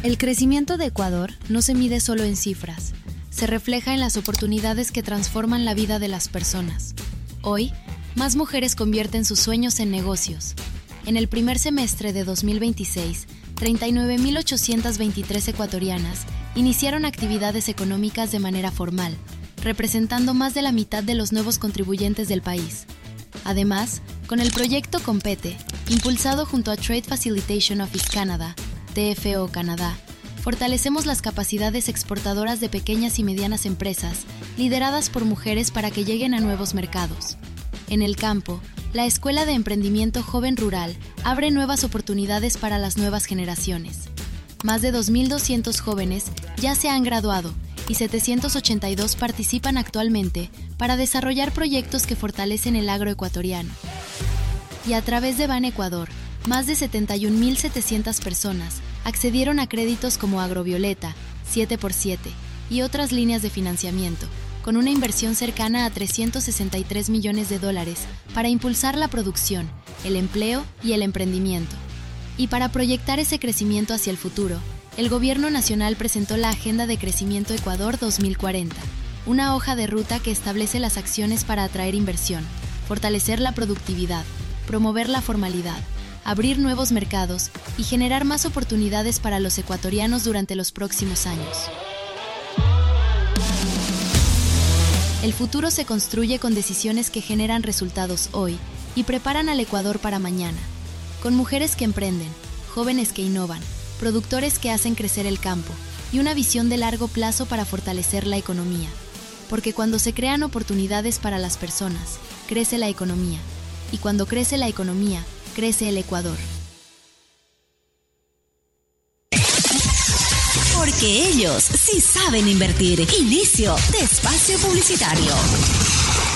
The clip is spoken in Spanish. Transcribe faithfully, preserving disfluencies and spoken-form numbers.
El crecimiento de Ecuador no se mide solo en cifras, se refleja en las oportunidades que transforman la vida de las personas. Hoy, más mujeres convierten sus sueños en negocios. En el primer semestre de dos mil veintiséis, treinta y nueve mil ochocientas veintitrés ecuatorianas iniciaron actividades económicas de manera formal, representando más de la mitad de los nuevos contribuyentes del país. Además, con el proyecto Compete, impulsado junto a Trade Facilitation Office Canada, T F O Canadá, fortalecemos las capacidades exportadoras de pequeñas y medianas empresas, lideradas por mujeres para que lleguen a nuevos mercados. En el campo, la Escuela de Emprendimiento Joven Rural abre nuevas oportunidades para las nuevas generaciones. Más de dos mil doscientos jóvenes ya se han graduado y setecientos ochenta y dos participan actualmente para desarrollar proyectos que fortalecen el agro ecuatoriano. Y a través de Ban Ecuador, más de setenta y un mil setecientas personas accedieron a créditos como Agrovioleta, siete por siete y otras líneas de financiamiento, con una inversión cercana a trescientos sesenta y tres millones de dólares para impulsar la producción, el empleo y el emprendimiento. Y para proyectar ese crecimiento hacia el futuro, el Gobierno Nacional presentó la Agenda de Crecimiento Ecuador dos mil cuarenta, una hoja de ruta que establece las acciones para atraer inversión, fortalecer la productividad, promover la formalidad, abrir nuevos mercados y generar más oportunidades para los ecuatorianos durante los próximos años. El futuro se construye con decisiones que generan resultados hoy y preparan al Ecuador para mañana, con mujeres que emprenden, jóvenes que innovan, productores que hacen crecer el campo y una visión de largo plazo para fortalecer la economía. Porque cuando se crean oportunidades para las personas, crece la economía. Y cuando crece la economía, crece el Ecuador. Porque ellos sí saben invertir. Inicio de espacio publicitario.